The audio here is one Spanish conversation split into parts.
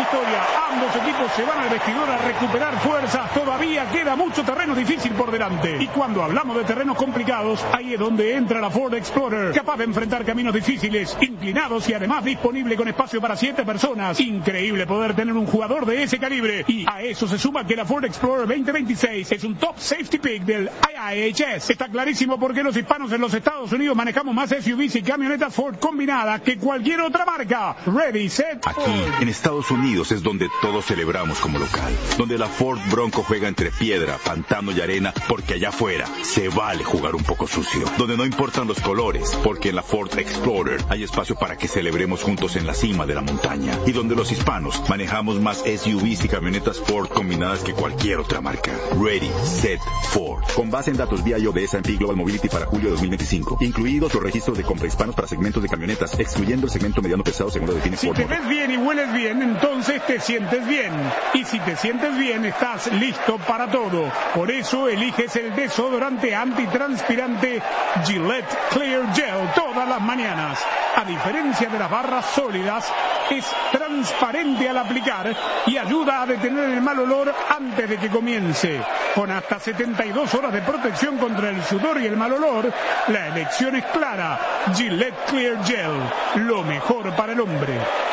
historia. Ambos equipos se van al vestidor a recuperar fuerzas. Todavía queda mucho terreno difícil por delante. Y cuando hablamos de terrenos complicados, ahí es donde entra la Ford Explorer, capaz de enfrentar caminos difíciles, inclinados y además disponible con espacio para 7 personas. Increíble poder tener un jugador de ese calibre. Y a eso se suma que la Ford Explorer 2026 es un top safety pick del IIHS. Está clarísimo por qué los hispanos en los Estados Unidos manejamos más SUVs y camionetas Ford combinadas que cualquier otra marca. Ready, set, Aquí, Ford. en Estados Unidos, es donde todos celebramos como local. Donde la Ford Bronco juega entre piedra, pantano y arena, porque allá afuera se vale jugar un poco sucio. Donde no importan los colores, porque en la Ford Explorer hay espacio para que celebremos juntos en la cima de la montaña. Y donde los hispanos manejamos más SUVs y camionetas Ford combinadas que cualquier otra marca. Ready, set, Ford. Con base en datos BIO de S&P Global Mobility para julio de 2025. Incluidos los registros de compra hispanos para segmentos de camionetas, excluyendo el segmento mediano pesado según lo define Si Ford. te ves bien y hueles bien, entonces te sientes bien. Y si te sientes bien, estás listo para todo. Por eso eliges el desodorante antitranspirante Gillette Clear Gel todas las mañanas. A diferencia de las barras sólidas, es transparente al aplicar y ayuda a detener el mal olor antes de que comience. Con hasta 72 horas de protección contra el sudor y el mal olor, la elección es clara. Gillette Clear Gel, lo mejor para el hombre.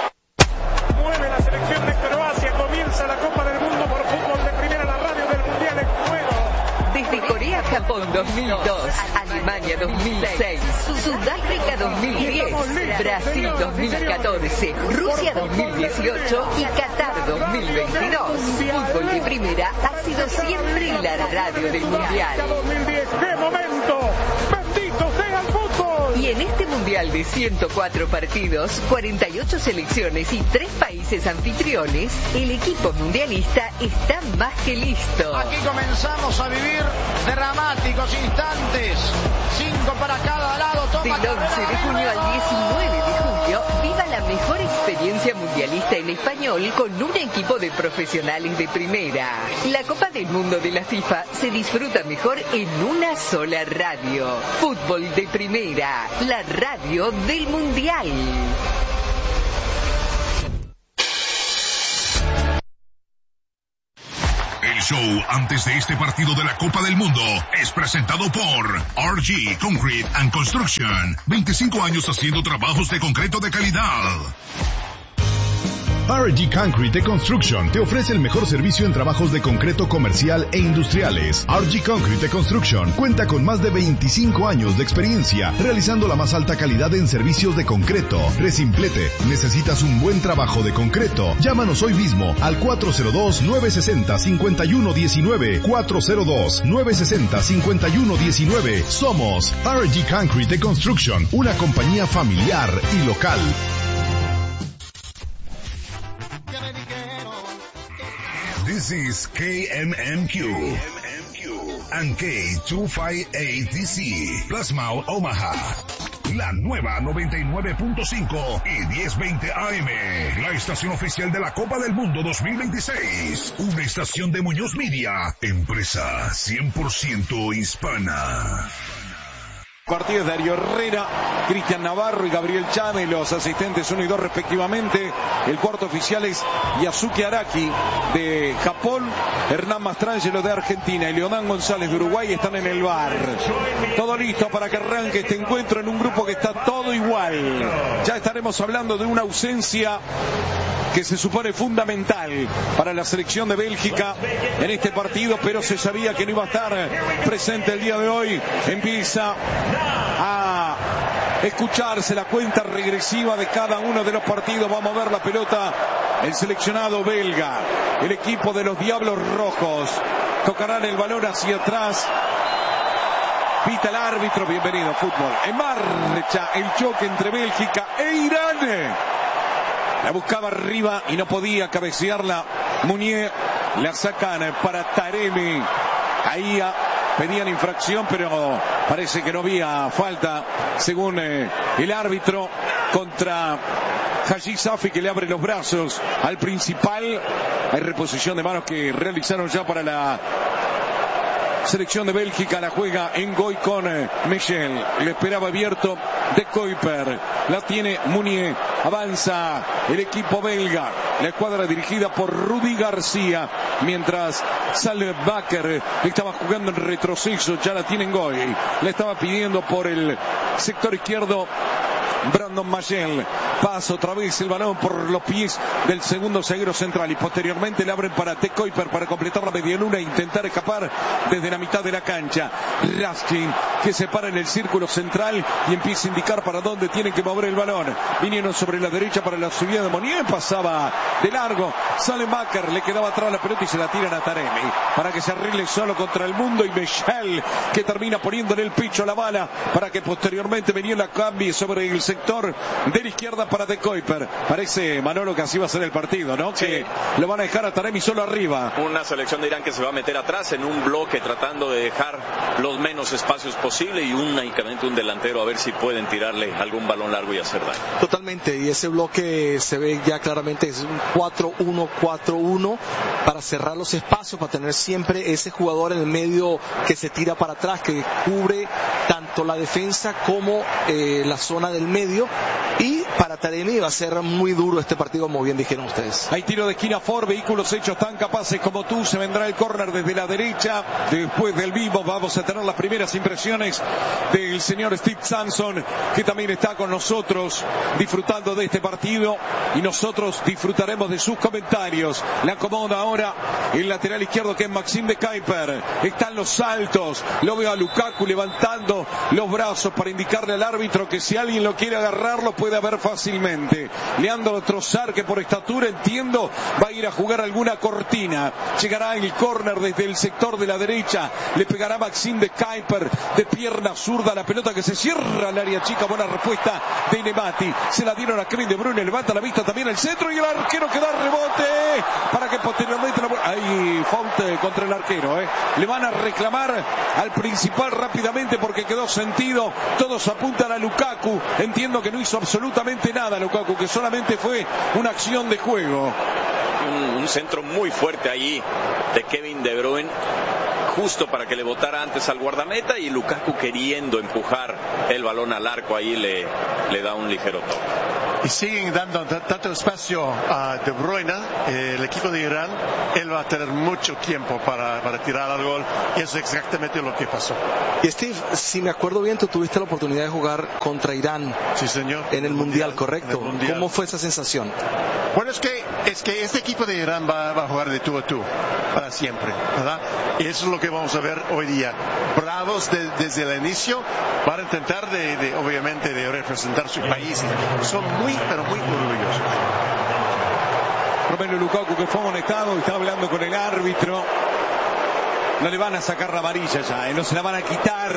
Mueve la selección de Croacia, comienza la Copa del Mundo por fútbol de primera, la radio del Mundial en juego. Desde Corea, Japón 2002, Alemania 2006, Sudáfrica 2010, Brasil 2014, Rusia 2018 y Qatar 2022. Fútbol de primera ha sido siempre la radio del Mundial. 2010, ¡qué momento! ¡Bendito sea el fútbol! Y en este Mundial de 104 partidos, 48 selecciones y 3 países anfitriones, el equipo mundialista está más que listo. Aquí comenzamos a vivir dramáticos instantes. 5 para cada lado. Del 11 de junio al 19 de julio, viva la mejor experiencia mundialista en español con un equipo de profesionales de primera. La Copa del Mundo de la FIFA se disfruta mejor en una sola radio. Fútbol de primera, la radio del Mundial. El show antes de este partido de la Copa del Mundo es presentado por RG Concrete and Construction. 25 años haciendo trabajos de concreto de calidad. RG Concrete Construction te ofrece el mejor servicio en trabajos de concreto comercial e industriales. RG Concrete Construction cuenta con más de 25 años de experiencia realizando la más alta calidad en servicios de concreto. Resimplete, ¿necesitas un buen trabajo de concreto? Llámanos hoy mismo al 402-960-5119. 402-960-5119. Somos RG Concrete Construction, una compañía familiar y local. This is KMMQ and K258DC, Plasma Omaha. La nueva 99.5 y 1020 AM. La estación oficial de la Copa del Mundo 2026. Una estación de Muñoz Media. Empresa 100% hispana. Partidos de Darío Herrera, Cristian Navarro y Gabriel Chávez, los asistentes 1 y 2 respectivamente. El cuarto oficial es Yasuki Araki de Japón, Hernán Mastrangelo de Argentina y Leodán González de Uruguay están en el bar. Todo listo para que arranque este encuentro en un grupo que está todo igual. Ya estaremos hablando de una ausencia que se supone fundamental para la selección de Bélgica en este partido, pero se sabía que no iba a estar presente el día de hoy. Empieza a escucharse la cuenta regresiva de cada uno de los partidos. Va a mover la pelota el seleccionado belga, el equipo de los Diablos Rojos. Tocarán el balón hacia atrás. Pita el árbitro. Bienvenido fútbol. En marcha el choque entre Bélgica e Irán. La buscaba arriba y no podía cabecearla Munier. La sacan para Taremi. Ahí pedían infracción, pero parece que no había falta, según el árbitro, contra Haji Safi, que le abre los brazos al principal. Hay reposición de manos que realizaron ya para la selección de Bélgica. La juega en Goy con Michel. Le esperaba abierto de Kuiper. La tiene Munier. Avanza el equipo belga. La escuadra dirigida por Rudy García. Mientras Salvaker estaba jugando en retroceso. Ya la tiene Goy. Le estaba pidiendo por el sector izquierdo Brandon Mayel. Pasa otra vez el balón por los pies del segundo zaguero central y posteriormente le abren para De Kuiper para completar la medialuna e intentar escapar desde la mitad de la cancha. Raskin, que se para en el círculo central y empieza a indicar para dónde tienen que mover el balón. Vinieron sobre la derecha para la subida de Monier, pasaba de largo. Salemaker le quedaba atrás la pelota y se la tiran a Taremi para que se arregle solo contra el mundo, y Michel, que termina poniendo en el pecho la bala para que posteriormente venía la cambie sobre el sector de la izquierda para De Kuiper. Parece, Manolo, que así va a ser el partido, ¿no? Sí. Que lo van a dejar a Taremi solo arriba. Una selección de Irán que se va a meter atrás en un bloque tratando de dejar los menos espacios posible y únicamente un delantero a ver si pueden tirarle algún balón largo y hacer daño. Totalmente, y ese bloque se ve ya claramente, es un 4-1-4-1 para cerrar los espacios, para tener siempre ese jugador en el medio que se tira para atrás, que cubre tanto la defensa como la zona del medio. Y para Taremi va a ser muy duro este partido, como bien dijeron ustedes. Hay tiro de esquina Ford, vehículos hechos tan capaces como tú. Se vendrá el córner desde la derecha. Después del vivo vamos a tener las primeras impresiones del señor Steve Sanson, que también está con nosotros disfrutando de este partido, y nosotros disfrutaremos de sus comentarios. La acomoda ahora el lateral izquierdo, que es Maxime De Kuiper. Están los saltos, lo veo a Lukaku levantando los brazos para indicarle al árbitro que si alguien lo quiere agarrar lo puede haber fácilmente. Leandro Trossard, que por estatura entiendo va a ir a jugar alguna cortina. Llegará el córner desde el sector de la derecha, le pegará Maxime De Kuiper de pierna zurda, la pelota que se cierra al área chica. Buena respuesta de Nemati, se la dieron a Kevin De Bruyne, levanta la vista también el centro y el arquero que da rebote para que posteriormente hay falta contra el arquero, le van a reclamar al principal rápidamente porque quedó sentido. Todos apuntan a Lukaku, entiendo que no hizo absolutamente nada Lukaku, que solamente fue una acción de juego. Un centro muy fuerte ahí de Kevin De Bruyne, justo para que le botara antes al guardameta, y Lukaku queriendo empujar el balón al arco, ahí le da un ligero toque. Y siguen dando tanto espacio a De Bruyne, el equipo de Irán. Él va a tener mucho tiempo para tirar al gol, y eso es exactamente lo que pasó. Y Steve, si me acuerdo bien, tú tuviste la oportunidad de jugar contra Irán. Sí, señor. En el Mundial, ¿correcto? En el Mundial. ¿Cómo fue esa sensación? Bueno, es que este equipo de Irán va a jugar de tú a tú para siempre, ¿verdad? Y eso es lo que vamos a ver hoy día. Bravos desde el inicio, van a intentar obviamente de representar su país. Son pero muy orgullosos. Romelu Lukaku, que fue amonestado, está hablando con el árbitro. No le van a sacar la amarilla ya, no se la van a quitar.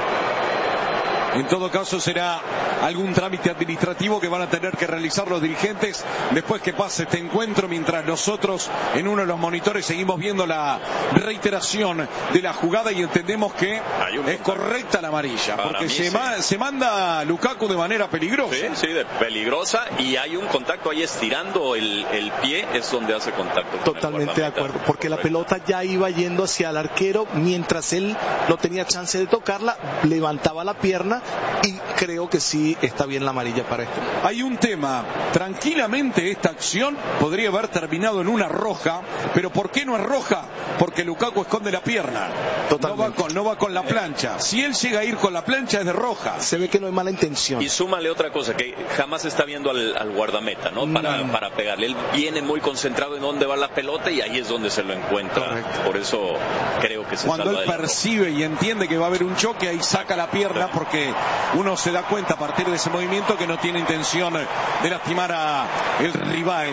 En todo caso será algún trámite administrativo que van a tener que realizar los dirigentes después que pase este encuentro, mientras nosotros en uno de los monitores seguimos viendo la reiteración de la jugada y entendemos que es correcta la amarilla, porque se manda Lukaku de manera peligrosa. Sí, peligrosa, y hay un contacto ahí estirando el pie, es donde hace contacto. Totalmente de acuerdo, porque la pelota ya iba yendo hacia el arquero, mientras él no tenía chance de tocarla, levantaba la pierna, y creo que sí está bien la amarilla para esto. Hay un tema, tranquilamente esta acción podría haber terminado en una roja, pero ¿por qué no es roja? Porque Lukaku esconde la pierna. No va con la plancha. Si él llega a ir con la plancha es de roja. Se ve que no hay mala intención. Y súmale otra cosa, que jamás está viendo al guardameta, ¿no? Para pegarle. Él viene muy concentrado en dónde va la pelota y ahí es donde se lo encuentra. Correcto. Por eso creo que se cuando él percibe y entiende que va a haber un choque, ahí saca la pierna, porque uno se da cuenta a partir de ese movimiento que no tiene intención de lastimar a el rival.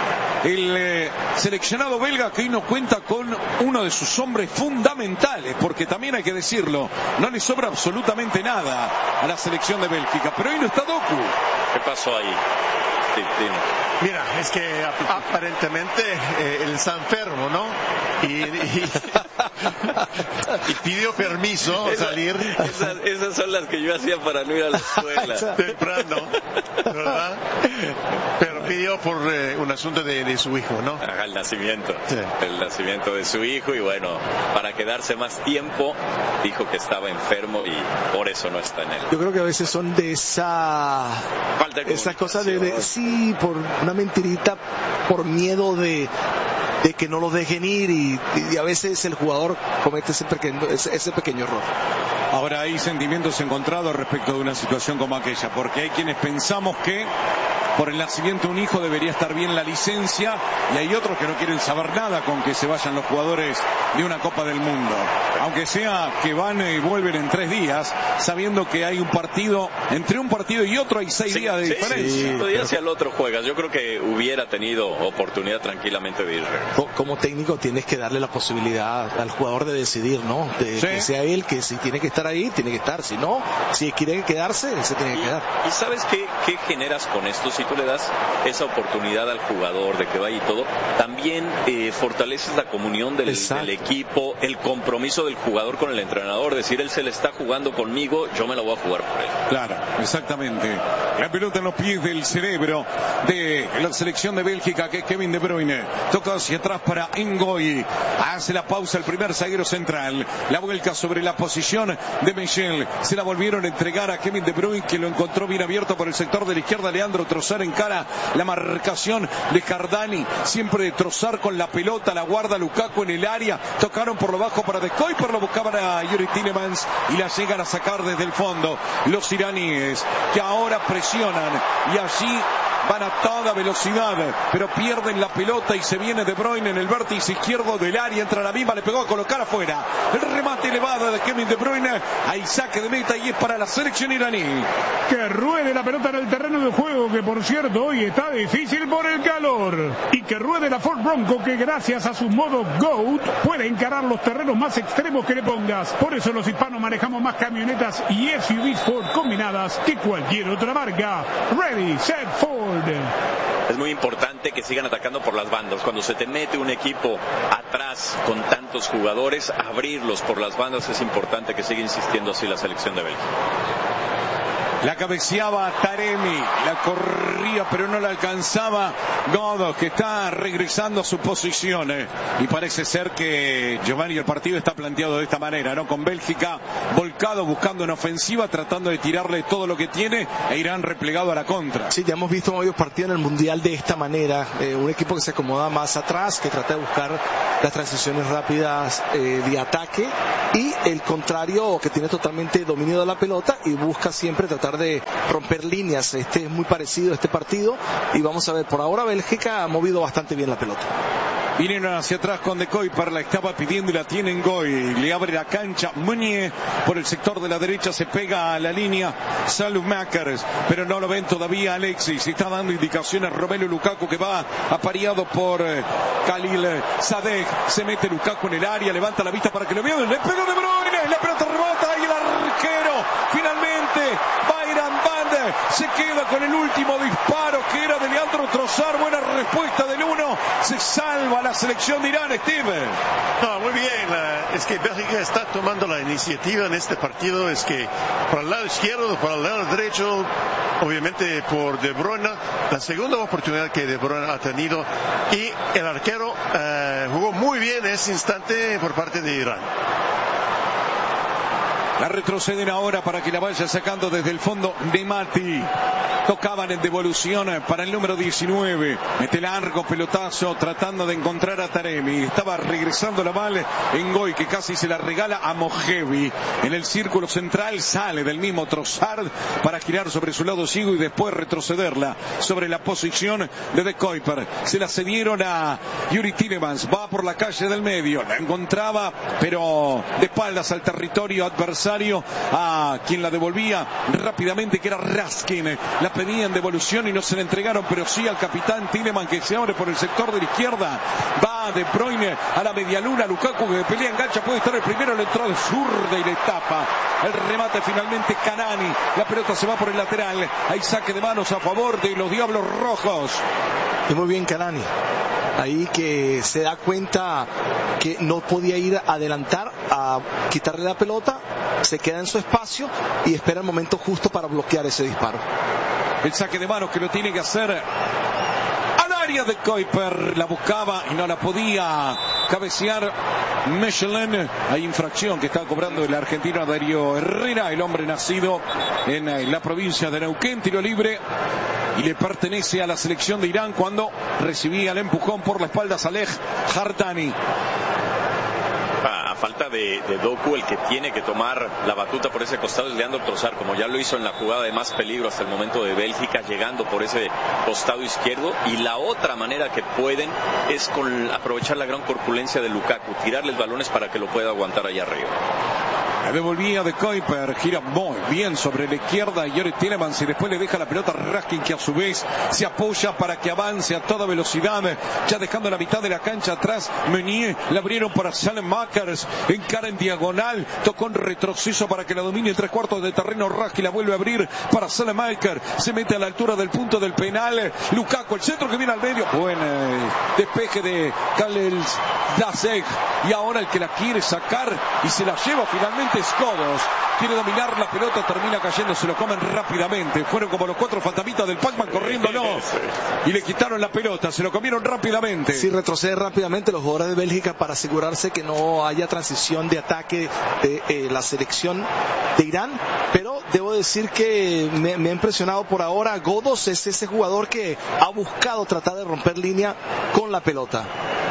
El seleccionado belga, que hoy no cuenta con uno de sus hombres fundamentales, porque también hay que decirlo, no le sobra absolutamente nada a la selección de Bélgica, pero hoy no está Doku. ¿Qué pasó ahí? Mira, es que aparentemente él está enfermo, ¿no? Y pidió permiso a salir. Esas son las que yo hacía para no ir a la escuela. Temprano, ¿verdad? Pero pidió por un asunto de su hijo, ¿no? El nacimiento. Sí. El nacimiento de su hijo, y bueno, para quedarse más tiempo, dijo que estaba enfermo y por eso no está en él. Yo creo que a veces son de esa cosa de sí, por una mentirita, por miedo de que no lo dejen ir, y a veces el jugador comete ese pequeño error. Ahora hay sentimientos encontrados respecto de una situación como aquella, porque hay quienes pensamos que por el nacimiento de un hijo debería estar bien la licencia, y hay otros que no quieren saber nada con que se vayan los jugadores de una Copa del Mundo, aunque sea que van y vuelven en 3 días, sabiendo que hay un partido, entre un partido y otro hay 6 días de diferencia. 5 días y al otro juegas. Yo creo que hubiera tenido oportunidad tranquilamente de ir. Como técnico tienes que darle la posibilidad al jugador de decidir, ¿no? Que sea él, que si tiene que estar ahí, tiene que estar. Si no, si quiere quedarse, se tiene que quedar. ¿Y sabes qué generas con esto? Si tú le das esa oportunidad al jugador de que vaya y todo, también fortaleces la comunión del equipo, el compromiso del jugador con el entrenador. Decir, él se le está jugando conmigo, yo me la voy a jugar por él. Claro, exactamente. La pelota en los pies del cerebro de la selección de Bélgica, que es Kevin De Bruyne. Toca hacia atrás para Ngoy. Hace la pausa el primer zaguero central. La vuelca sobre la posición de Michel. Se la volvieron a entregar a Kevin De Bruyne, que lo encontró bien abierto por el sector de la izquierda. Leandro Trossard encara la marcación de Jardani. Siempre de Trossard con la pelota. La guarda Lukaku en el área. Tocaron por lo bajo para De Kuiper. Lo buscaban a Yuri Tielemans y la llegan a sacar desde el fondo los iraníes, que ahora presionan y allí van a toda velocidad, pero pierden la pelota y se viene De Bruyne en el vértice izquierdo del área, entra la misma, le pegó a colocar afuera. El remate elevado de Kevin De Bruyne, hay saque de meta y es para la selección iraní. Que ruede la pelota en el terreno de juego, que por cierto hoy está difícil por el calor. Y que ruede la Ford Bronco, que gracias a su modo GOAT puede encarar los terrenos más extremos que le pongas. Por eso los hispanos manejamos más camionetas y SUVs Ford combinadas que cualquier otra marca. Ready, set, Ford. Es muy importante que sigan atacando por las bandas. Cuando se te mete un equipo atrás con tantos jugadores, abrirlos por las bandas es importante, que siga insistiendo así la selección de Bélgica. La cabeceaba Taremi, la corría pero no la alcanzaba Godos, que está regresando a su posición, y parece ser que Giovanni, el partido está planteado de esta manera, ¿no? Con Bélgica volcado, buscando en ofensiva, tratando de tirarle todo lo que tiene, e Irán replegado a la contra. Sí, ya hemos visto varios partidos en el Mundial de esta manera, un equipo que se acomoda más atrás, que trata de buscar las transiciones rápidas de ataque, y el contrario, que tiene totalmente dominio de la pelota y busca siempre tratar de romper líneas. Es muy parecido este partido, y vamos a ver, por ahora Bélgica ha movido bastante bien la pelota. Vinieron hacia atrás con De Kuiper, la estaba pidiendo y la tiene Ngoy. Le abre la cancha Meunier por el sector de la derecha, se pega a la línea Salukmakers, pero no lo ven todavía Alexis. Está dando indicaciones Romelu Lukaku, que va apareado por Khalil Sadek. Se mete Lukaku en el área, levanta la vista para que lo vean. Le pega De Bruyne, la pelota rebota y el arquero finalmente Bayram Band se queda con el último disparo, que era de Leandro Trossard. Buena respuesta del 1. Se salva la selección de Irán, Steve. No, muy bien. Es que Bélgica está tomando la iniciativa en este partido. Es que para el lado izquierdo, para el lado derecho, obviamente por De Bruyne, la segunda oportunidad que De Bruyne ha tenido, y el arquero jugó muy bien en ese instante por parte de Irán. La retroceden ahora para que la vaya sacando desde el fondo de Mati. Tocaban en devolución para el número 19. Mete largo pelotazo tratando de encontrar a Taremi. Estaba regresando la mal Ngoy, que casi se la regala a Mojevi. En el círculo central sale del mismo Trossard para girar sobre su lado ciego y después retrocederla sobre la posición de De Kuiper. Se la cedieron a Yuri Tielemans. Va por la calle del medio. La encontraba, pero de espaldas al territorio adversario, a quien la devolvía rápidamente, que era Raskin. La pedía en devolución y no se la entregaron, pero sí al capitán Tielemans, que se abre por el sector de la izquierda. Va De Bruyne a la medialuna. Lukaku, que pelea, engancha, puede estar el primero, le entró de zurda y le tapa. El remate finalmente Kanani. La pelota se va por el lateral. Hay saque de manos a favor de los Diablos Rojos. Y muy bien Kanani. Ahí que se da cuenta que no podía ir a adelantar, a quitarle la pelota, se queda en su espacio y espera el momento justo para bloquear ese disparo. El saque de manos que lo tiene que hacer al área de Kuiper. La buscaba y no la podía cabecear Michelin. Hay infracción que está cobrando el argentino Darío Herrera, el hombre nacido en la provincia de Neuquén. Tiro libre y le pertenece a la selección de Irán cuando recibía el empujón por la espalda Saleh Jardani. A falta de Doku, el que tiene que tomar la batuta por ese costado es Leandro Trossard, como ya lo hizo en la jugada de más peligro hasta el momento de Bélgica, llegando por ese costado izquierdo. Y la otra manera que pueden es con aprovechar la gran corpulencia de Lukaku, tirarles balones para que lo pueda aguantar allá arriba. La devolvía de Kuiper, gira muy bien sobre la izquierda y Yori Tielemans, y después le deja la pelota a Raskin, que a su vez se apoya para que avance a toda velocidad, ya dejando la mitad de la cancha atrás. Meunier la abrieron para Salemackers, encara en diagonal, tocó en retroceso para que la domine en 3/4 de terreno. Raskin la vuelve a abrir para Salemackers, se mete a la altura del punto del penal. Lukaku, el centro que viene al medio, buen despeje de Khalil Dasek, y ahora el que la quiere sacar y se la lleva finalmente Skodos. Quiere dominar la pelota, termina cayendo, se lo comen rápidamente. Fueron como los 4 fantasmitas del Pac-Man corriendo, y le quitaron la pelota, se lo comieron rápidamente. Sí, retrocede rápidamente los jugadores de Bélgica para asegurarse que no haya transición de ataque de la selección de Irán. Pero debo decir que me ha impresionado por ahora. Godos es ese jugador que ha buscado tratar de romper línea con la pelota.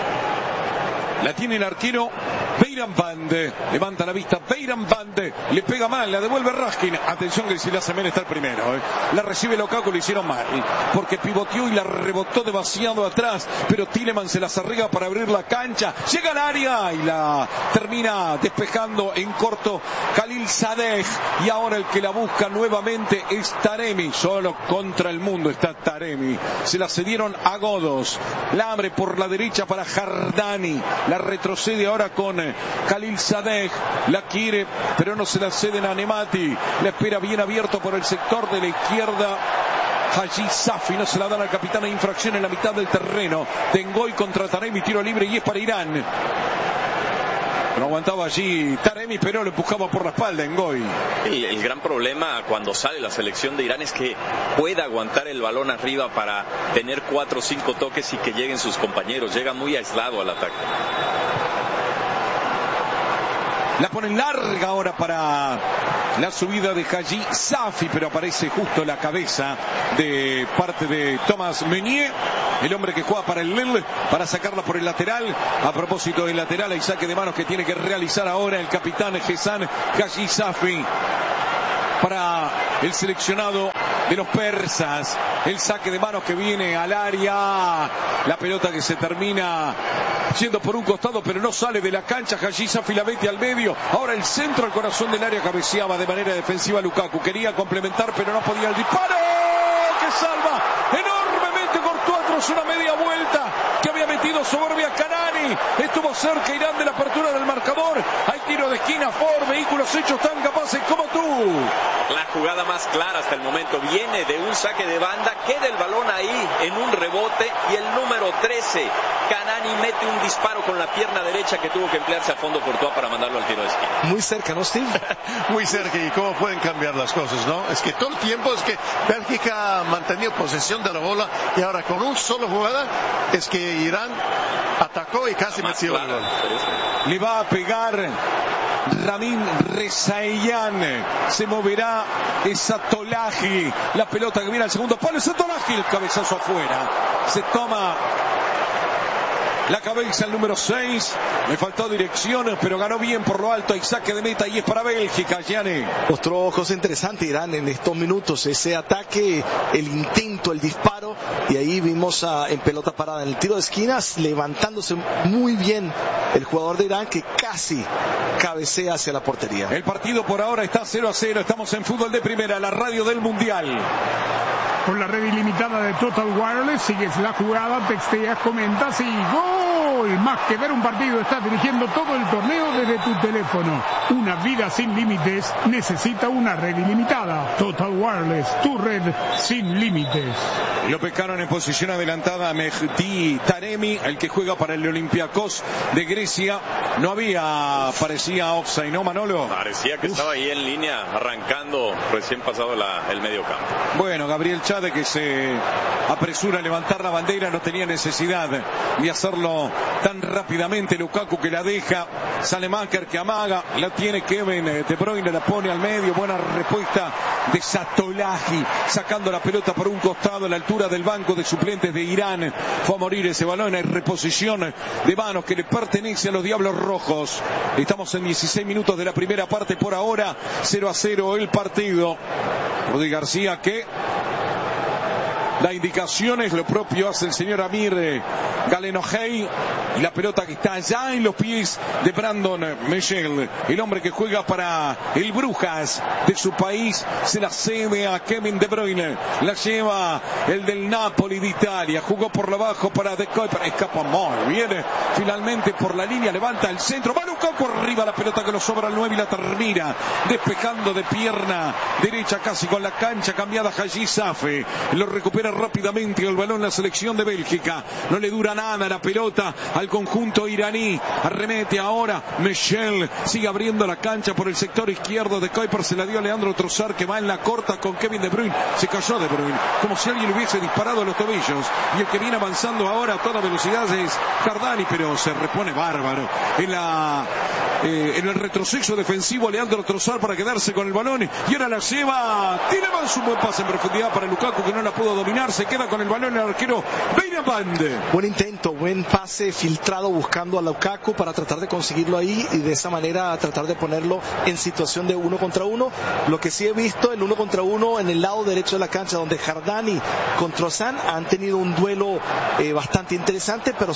La tiene el arquero Beiran Bande, levanta la vista Beiran Bande, le pega mal, la devuelve Raskin. Atención que si la Semen está el primero, la recibe Lukaku, lo hicieron mal porque pivoteó y la rebotó demasiado atrás, pero Tielemans se las arregla para abrir la cancha, llega al área y la termina despejando en corto Khalil Sadeh. Y ahora el que la busca nuevamente es Taremi, solo contra el mundo está Taremi. Se la cedieron a Godos, la abre por la derecha para Jardani, la retrocede ahora con Khalil Sadeh, la quiere pero no se la ceden a Nemati, la espera bien abierto por el sector de la izquierda Haji Safi, no se la dan al capitán. Hay infracción en la mitad del terreno. Tengoy contra Taremi, tiro libre y es para Irán. No aguantaba allí Taremi, pero lo empujaba por la espalda Ngoy. El gran problema cuando sale la selección de Irán es que pueda aguantar el balón arriba para tener 4 o 5 toques y que lleguen sus compañeros. Llega muy aislado al ataque. La ponen larga ahora para la subida de Haji Safi, pero aparece justo la cabeza de parte de Thomas Meunier, el hombre que juega para el Lille, para sacarla por el lateral. A propósito del lateral, hay saque de manos que tiene que realizar ahora el capitán Gesan Haji Safi para el seleccionado de los persas. El saque de manos que viene al área, la pelota que se termina yendo por un costado pero no sale de la cancha. Haji Safi la mete al medio, ahora el centro al corazón del área, cabeceaba de manera defensiva Lukaku, quería complementar pero no podía. El disparo que salva enormemente Courtois, una media vuelta que había metido soberbia Canani. Estuvo cerca Irán de la apertura del marcador. Hay tiro de esquina, Ford, vehículos hechos tan capaces como tú. La jugada más clara hasta el momento viene de un saque de banda, queda el balón ahí en un rebote y el número 13, Canani, mete un disparo con la pierna derecha que tuvo que emplearse a fondo Courtois para mandarlo al tiro de esquina. Muy cerca, ¿no, Steve? Muy cerca, y cómo pueden cambiar las cosas, ¿no? Es que todo el tiempo es que Bélgica ha mantenido posesión de la bola y ahora con un solo jugada es que Irán atacó y casi metió el gol. Le va a pegar Ramin Rezaian, se moverá esa Tolaji, la pelota que viene al segundo palo, esa Tolaji, el cabezazo afuera, se toma la cabeza el número 6, le faltó dirección, pero ganó bien por lo alto. Hay saque de meta y es para Bélgica, Gianni. Mostró cosa interesante Irán en estos minutos, ese ataque, el intento, el disparo, y ahí vimos en pelota parada en el tiro de esquinas, levantándose muy bien el jugador de Irán, que casi cabecea hacia la portería. El partido por ahora está 0-0, estamos en Fútbol de Primera, la radio del Mundial. Con la red ilimitada de Total Wireless, sigues la jugada, texteas, comentas y ¡gol! Más que ver un partido, estás dirigiendo todo el torneo desde tu teléfono. Una vida sin límites necesita una red ilimitada. Total Wireless, tu red sin límites. Lo pescaron en posición adelantada a Mehdi Taremi, el que juega para el Olympiacos de Grecia. No había, parecía offside, ¿no, Manolo? Parecía que estaba ahí en línea, arrancando recién pasado el medio campo. Bueno, Gabriel Chade, que se apresura a levantar la bandera, no tenía necesidad de hacerlo tan rápidamente. Lukaku que la deja, Salemaker que amaga, la tiene Kevin De Bruyne, la pone al medio, buena respuesta de Satolahi, sacando la pelota por un costado a la altura del banco de suplentes de Irán. Fue a morir ese balón en reposición de manos que le pertenece a los Diablos Rojos. Estamos en 16 minutos de la primera parte, por ahora 0-0 el partido. Rudy García que da indicaciones, lo propio hace el señor Amir Galenohey, y la pelota que está ya en los pies de Brandon Michel, el hombre que juega para el Brujas de su país, se la cede a Kevin De Bruyne, la lleva el del Napoli de Italia, jugó por abajo para De Kuyper, escapa muy bien, finalmente por la línea, levanta el centro, va Lukaku arriba, la pelota que lo sobra al 9 y la termina despejando de pierna derecha casi con la cancha cambiada Haji Safi, lo recupera rápidamente el balón la selección de Bélgica, no le dura nada la pelota al conjunto iraní, arremete ahora Michel, sigue abriendo la cancha por el sector izquierdo de Kuyper, se la dio a Leandro Trossard que va en la corta con Kevin De Bruyne, se cayó De Bruyne, como si alguien le hubiese disparado a los tobillos, y el que viene avanzando ahora a toda velocidad es Jardani, pero se repone bárbaro en el retroceso defensivo Leandro Trossard para quedarse con el balón, y ahora la lleva Tielemans, un buen pase en profundidad para Lukaku que no la pudo dominar, se queda con el balón el arquero Beiranband. Buen intento, buen pase filtrado buscando a Lukaku para tratar de conseguirlo ahí y de esa manera tratar de ponerlo en situación de 1 contra 1. Lo que sí he visto en 1 contra 1 en el lado derecho de la cancha, donde Jardani con Trossard han tenido un duelo bastante interesante, pero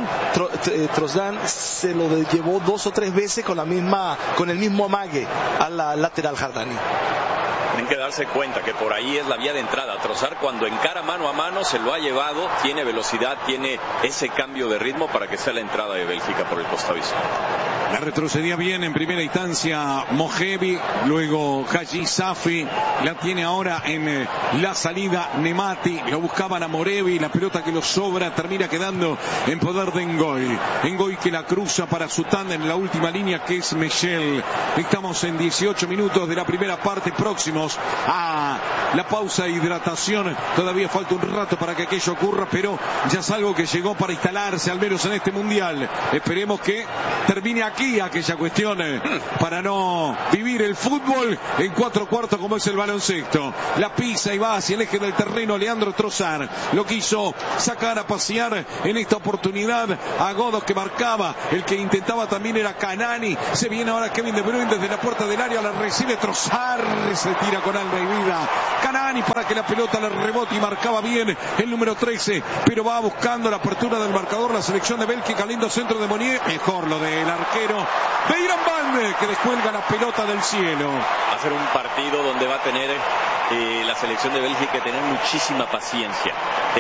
Trossard se lo llevó 2 o 3 veces con el mismo amague a la lateral Jardani. Tienen que darse cuenta que por ahí es la vía de entrada. Trossard cuando encara mano a mano se lo ha llevado, tiene velocidad, tiene ese cambio de ritmo para que sea la entrada de Bélgica por el costado izquierdo. La retrocedía bien en primera instancia Mojevi, luego Haji Safi, la tiene ahora en la salida Nemati, lo buscaban a Morevi, la pelota que lo sobra termina quedando en poder de Ngoy que la cruza para su tándem en la última línea que es Michel. Estamos en 18 minutos de la primera parte, próximos a la pausa de hidratación, todavía falta un rato para que aquello ocurra, pero ya es algo que llegó para instalarse al menos en este mundial. Esperemos que termine aquí aquella cuestión para no vivir el fútbol en 4 cuartos como es el baloncesto. La pisa y va hacia el eje del terreno Leandro Trossard, lo quiso sacar a pasear en esta oportunidad a Godos que marcaba, el que intentaba también era Kanani, se viene ahora Kevin De Bruyne desde la puerta del área, la recibe Trossard, se tira con alma y vida Kanani para que la pelota le rebote y marcaba bien el número 13, pero va buscando la apertura del marcador la selección de Bélgica, lindo centro de Monier, mejor lo del arquero Beiranband que descuelga la pelota del cielo. Va a ser un partido donde va a tener la selección de Bélgica que tener muchísima paciencia,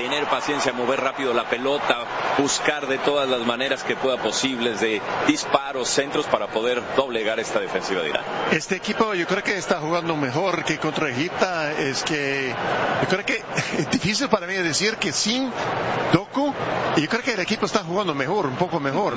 mover rápido la pelota, buscar de todas las maneras que pueda posibles de disparos, centros para poder doblegar esta defensiva de Irán. Este equipo yo creo que está jugando mejor que contra Egipto, es que yo creo que es difícil para mí decir que sin Doku, y yo creo que el equipo está jugando mejor, un poco mejor.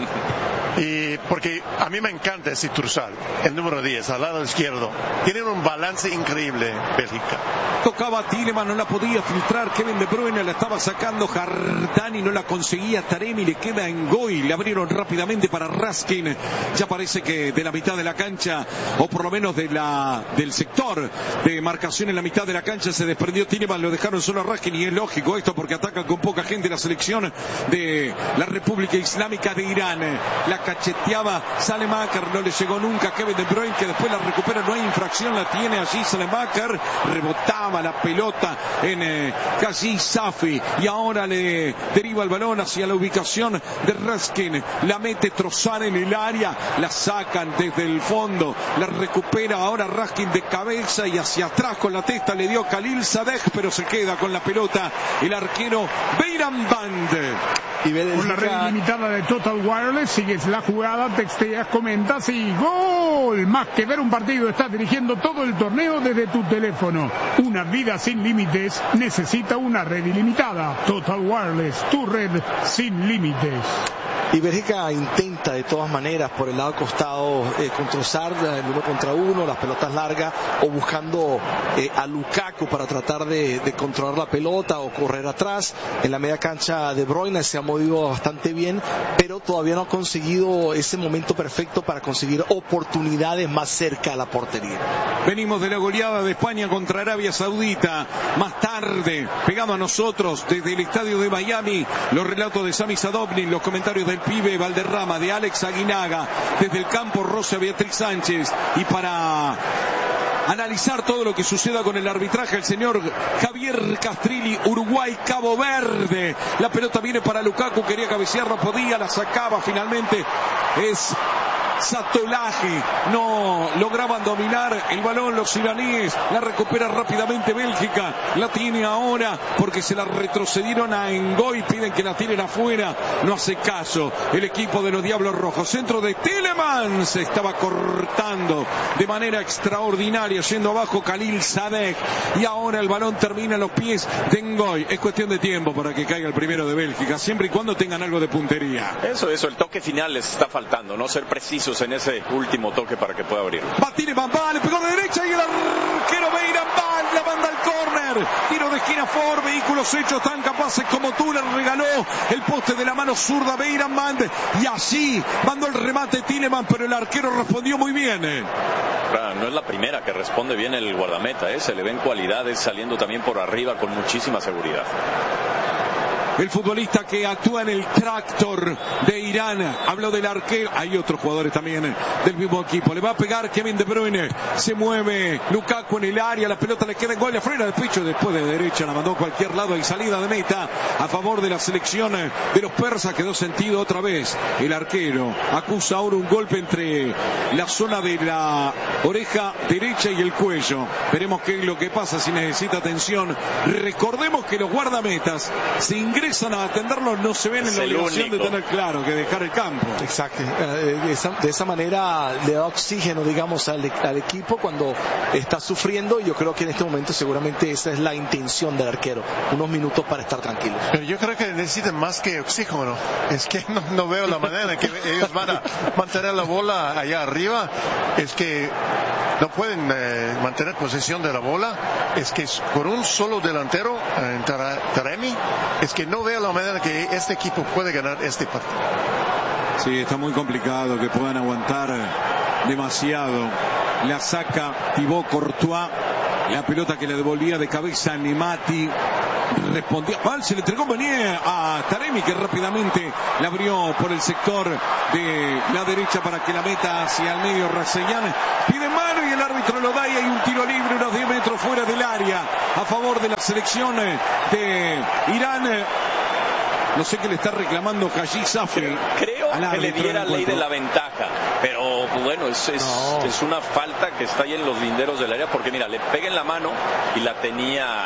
Y porque a mí me encanta ese Trossard, el número 10, al lado izquierdo. Tienen un balance increíble, Bélgica. Tocaba a Tielemans, no la podía filtrar. Kevin De Bruyne la estaba sacando. Jardani no la conseguía. Taremi le queda en Ngoy. Le abrieron rápidamente para Raskin. Ya parece que de la mitad de la cancha, o por lo menos del sector de marcación en la mitad de la cancha, se desprendió Tielemans. Lo dejaron solo a Raskin, y es lógico esto porque atacan con poca gente la selección de la República Islámica de Irán. La cacheteaba Salemaker, no le llegó nunca a Kevin De Bruyne, que después la recupera, no hay infracción, la tiene allí Salemaker, rebotaba la pelota en Haji Safi, y ahora le deriva el balón hacia la ubicación de Raskin, la mete Trossard en el área, la sacan desde el fondo, la recupera ahora Raskin de cabeza y hacia atrás con la testa le dio Khalil Sadegh, pero se queda con la pelota el arquero Beiranband. Con la red limitada de Total Wireless, sigues la jugada, texteas, comentas y ¡gol! Más que ver un partido, estás dirigiendo todo el torneo desde tu teléfono. Una vida sin límites necesita una red ilimitada. Total Wireless, tu red sin límites. Y Bélgica intenta de todas maneras por el lado costado controllar el 1 contra 1, las pelotas largas, o buscando a Lukaku para tratar de controlar la pelota o correr atrás. En la media cancha De Bruyne se ha movido bastante bien, pero todavía no ha conseguido ese momento perfecto para conseguir oportunidades más cerca a la portería. Venimos de la goleada de España contra Arabia Saudita. Más tarde, pegado a nosotros desde el estadio de Miami, los relatos de Sami Sadovnik, los comentarios del pibe Valderrama, de Alex Aguinaga, desde el campo Rosa Beatriz Sánchez, y para analizar todo lo que suceda con el arbitraje, el señor Javier Castrilli, Uruguay, Cabo Verde. La pelota viene para Lukaku, quería cabecear, no podía, la sacaba finalmente. Es Satolaje, no lograban dominar el balón los iraníes, la recupera rápidamente Bélgica, la tiene ahora porque se la retrocedieron a Ngoy, piden que la tiren afuera, no hace caso el equipo de los Diablos Rojos. Centro de Tielemans, se estaba cortando de manera extraordinaria, yendo abajo Khalil Sadek, y ahora el balón termina en los pies de Ngoy. Es cuestión de tiempo para que caiga el primero de Bélgica, siempre y cuando tengan algo de puntería. Eso, el toque final les está faltando, no ser precisos en ese último toque para que pueda abrir. Va Tielemans, le pegó de derecha y el arquero Beiran la manda al córner. Tiro de esquina Ford, vehículos hechos tan capaces como tú, le regaló el poste de la mano zurda Beiran y así mandó el remate Tielemans, pero el arquero respondió muy bien. No es la primera que responde bien el guardameta, se le ven cualidades saliendo también por arriba con muchísima seguridad. El futbolista que actúa en el Tractor de Irán, habló del arquero, hay otros jugadores también del mismo equipo, le va a pegar Kevin De Bruyne, se mueve Lukaku en el área, la pelota le queda en gol, frena de pecho, después de derecha la mandó a cualquier lado y salida de meta a favor de la selección de los persas. Quedó sentido otra vez el arquero, acusa ahora un golpe entre la zona de la oreja derecha y el cuello. Veremos qué es lo que pasa, si necesita atención. Recordemos que los guardametas se ingresan a atenderlo, no se ven en la obligación de tener claro que dejar el campo. Exacto, de esa manera le da oxígeno, digamos, al equipo cuando está sufriendo, y yo creo que en este momento seguramente esa es la intención del arquero, unos minutos para estar tranquilos. Pero yo creo que necesitan más que oxígeno, es que no veo la manera en que ellos van a mantener la bola allá arriba, es que no pueden mantener posesión de la bola, es que por un solo delantero, Taremi, es que no veo la manera que este equipo puede ganar este partido. Sí, está muy complicado que puedan aguantar demasiado. La saca Thibaut Courtois, la pelota que le devolvía de cabeza a Nemati, respondía mal, se le entregó a Taremi, que rápidamente la abrió por el sector de la derecha para que la meta hacia el medio. Raseyan pide mano y el árbitro lo da, y hay un tiro libre unos 10 metros fuera del área a favor de la selección de Irán. No sé qué le está reclamando Haji Safi. Creo que le diera ley de la ventaja, pero bueno, es una falta que está ahí en los linderos del área, porque mira, le pega en la mano y la tenía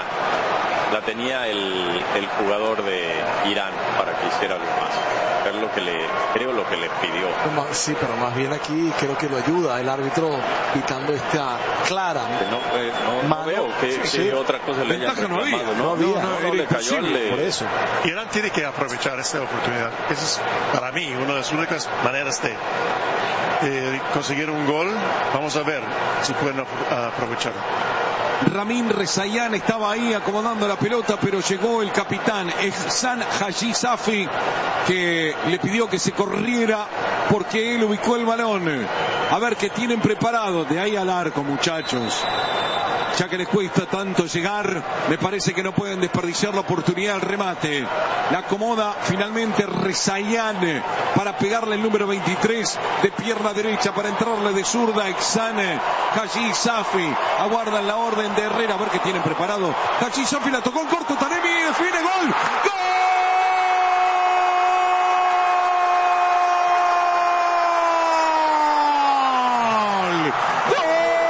el jugador de Irán para que hiciera algo más. Es lo que le pidió. Sí, pero más bien aquí creo que lo ayuda el árbitro quitando esta clara. No veo que otra cosa le haya reclamado. No le cayó por eso. Irán tiene que aprovechar esta oportunidad. Esa es para mí una de las únicas maneras de conseguir un gol. Vamos a ver si pueden aprovecharlo. Ramin Rezayan estaba ahí acomodando la pelota, pero llegó el capitán Ehsan Haji Safi, que le pidió que se corriera porque él ubicó el balón. A ver qué tienen preparado. De ahí al arco, muchachos. Ya que les cuesta tanto llegar, me parece que no pueden desperdiciar la oportunidad del remate. La acomoda finalmente Rezayan para pegarle el número 23 de pierna derecha, para entrarle de zurda Ehsan Haji Safi. Aguardan la orden de Herrera, a ver qué tienen preparado. Haji Safi la tocó en corto, Taremi define, gol.